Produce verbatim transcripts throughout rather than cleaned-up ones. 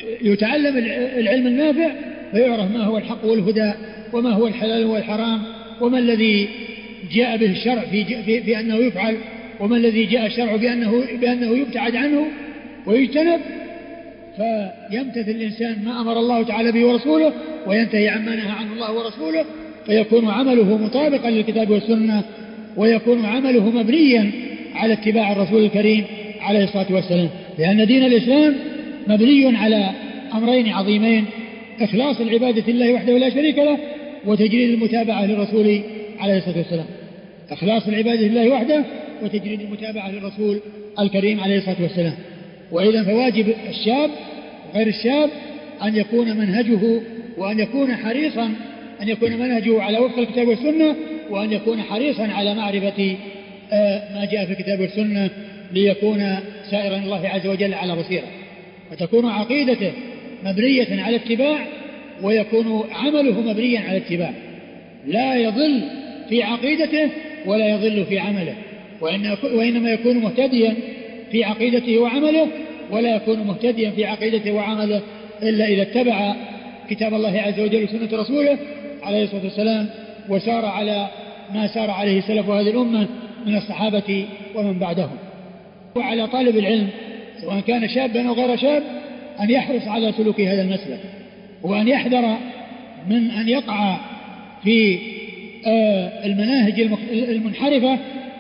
يتعلم العلم النافع فيعرف ما هو الحق والهدى وما هو الحلال والحرام وما الذي جاء به الشرع في, في, في أنه يفعل وما الذي جاء الشرع بأنه, بأنه يبتعد عنه ويجتنب، فيمتثل الإنسان ما أمر الله تعالى به ورسوله وينتهي عما نهى عنه الله ورسوله، فيكون عمله مطابقا للكتاب والسنة ويكون عمله مبنيا على اتباع الرسول الكريم عليه الصلاة والسلام، لأن دين الإسلام مبني على أمرين عظيمين: إخلاص العبادة لله وحده ولا شريك له، وتجريد المتابعة للرسول عليه الصلاة والسلام. إخلاص العبادة لله وحده وتجريد المتابعة للرسول الكريم عليه الصلاة والسلام. وإذا فواجب الشاب وغير الشاب أن يكون منهجه وأن يكون حريصا أن يكون منهجه على وفق الكتاب والسنة، وأن يكون حريصا على معرفة ما جاء في الكتاب والسنة ليكون سائرا الله عز وجل على بصيرة، وتكون عقيدته مبنية على اتباع ويكون عمله مبنيا على اتباع، لا يضل في عقيدته ولا يضل في عمله، وإنما يكون مهتديا في عقيدته وعمله ولا يكون مهتديا في عقيدته وعمله إلا إذا اتبع كتاب الله عز وجل وسنة رسوله عليه الصلاة والسلام وسار على ما سار عليه سلف هذه الأمة من الصحابة ومن بعدهم. وعلى طالب العلم سواء كان شابا أو غير شاب أن يحرص على سلوك هذا المسلك، وأن يحذر من أن يقع في المناهج المنحرفة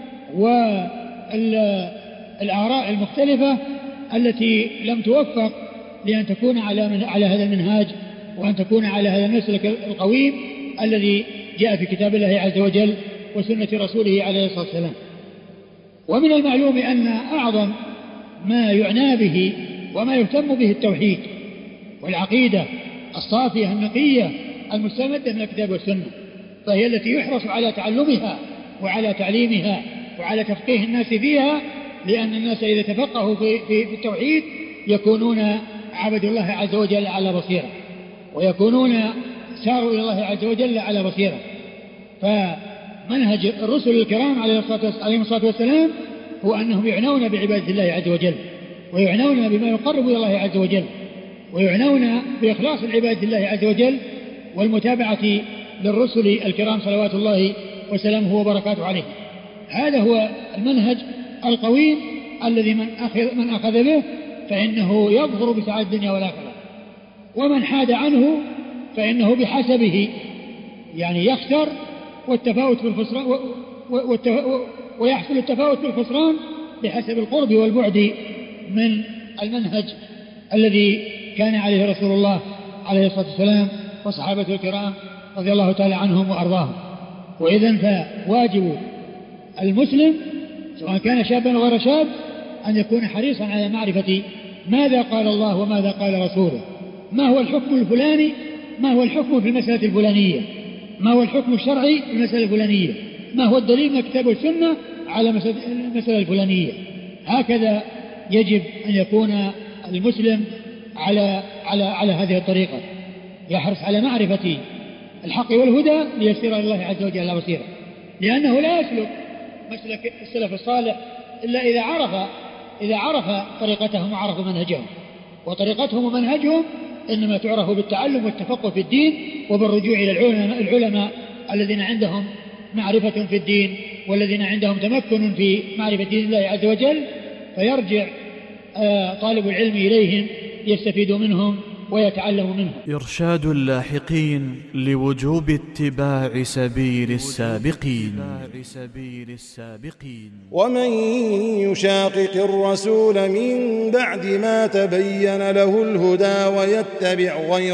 والآراء المختلفة التي لم توفق لأن تكون على على هذا المنهاج وأن تكون على هذا المسلك القويم الذي جاء في كتاب الله عز وجل وسنة رسوله عليه الصلاة والسلام. ومن المعلوم أن أعظم ما يعنى به وما يهتم به التوحيد والعقيدة الصافية النقية المستمدة من الكتاب والسنة، فهي التي يحرص على تعلمها وعلى تعليمها وعلى تفقيه الناس فيها، لأن الناس إذا تفقهوا في, في, في التوحيد يكونون عبدوا الله عز وجل على بصيرة ويكونون ساروا إلى الله عز وجل على بصيرة. فمنهج الرسل الكرام عليهم الصلاة والسلام هو أنهم يعنون بعبادة الله عز وجل ويعنون بما يقرب إلى الله عز وجل ويعنون بإخلاص العبادة لله عز وجل والمتابعة للرسل الكرام صلوات الله وسلامه وبركاته عليه. هذا هو المنهج القويم الذي من أخذ, من أخذ به فإنه يظهر بسعادة الدنيا والآخرة، ومن حاد عنه فإنه بحسبه، يعني يخسر والتفاوت في الخسران ويحصل التفاوت في الخسران بحسب القرب والبعد من المنهج الذي كان عليه رسول الله عليه الصلاة والسلام وصحابته الكرام رضي الله تعالى عنهم وأرضاهم. وإذن فواجب المسلم سواء كان شابا وغير شاب أن يكون حريصا على معرفة ماذا قال الله وماذا قال رسوله، ما هو الحكم الفلاني، ما هو الحكم في المسألة الفلانية، ما هو الحكم الشرعي في المسألة الفلانية، ما هو الدليل من الكتاب والسنة على المسألة الفلانية. هكذا يجب أن يكون المسلم على, على, على هذه الطريقة، يحرص على معرفة الحق والهدى ليسير إلى الله عز وجل على بصيرة، لأنه لا يسلك مسلك السلف الصالح إلا إذا عرف إذا عرف طريقتهم وعرف منهجهم، وطريقتهم ومنهجهم إنما تعرف بالتعلم والتفقه في الدين وبالرجوع إلى العلماء, العلماء الذين عندهم معرفة في الدين والذين عندهم تمكن في معرفة دين الله عز وجل، فيرجع طالب العلم إليهم يستفيد منهم ويتعلم منهم. إرشاد اللاحقين لوجوب اتباع سبيل السابقين. ومن يشاقق الرسول من بعد ما تبين له الهدى ويتبع غير